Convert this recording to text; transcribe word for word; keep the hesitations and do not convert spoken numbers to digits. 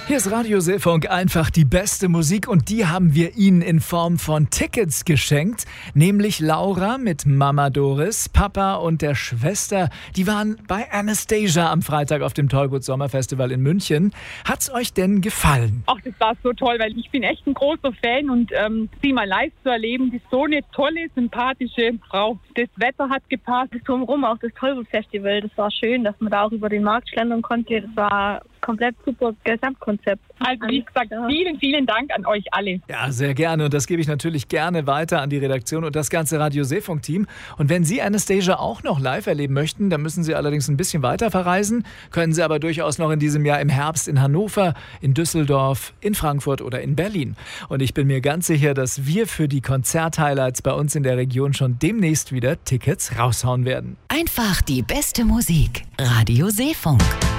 Hier ist Radio Seefunk, einfach die beste Musik und die haben wir Ihnen in Form von Tickets geschenkt. Nämlich Laura mit Mama Doris, Papa und der Schwester. Die waren bei Anastasia am Freitag auf dem Tollwood Sommerfestival in München. Hat's euch denn gefallen? Ach, das war so toll, weil ich bin echt ein großer Fan und ähm, sie mal live zu erleben, die ist so eine tolle, sympathische Frau. Das Wetter hat gepasst. Drumherum auch das Tollwood Festival, das war schön, dass man da auch über den Markt schlendern konnte. Das war komplett super Gesamtkonzept. Also wie gesagt, vielen, vielen Dank an euch alle. Ja, sehr gerne und das gebe ich natürlich gerne weiter an die Redaktion und das ganze Radio Seefunk-Team. Und wenn Sie Anastasia auch noch live erleben möchten, dann müssen Sie allerdings ein bisschen weiter verreisen, können Sie aber durchaus noch in diesem Jahr im Herbst in Hannover, in Düsseldorf, in Frankfurt oder in Berlin. Und ich bin mir ganz sicher, dass wir für die Konzert-Highlights bei uns in der Region schon demnächst wieder Tickets raushauen werden. Einfach die beste Musik. Radio Seefunk.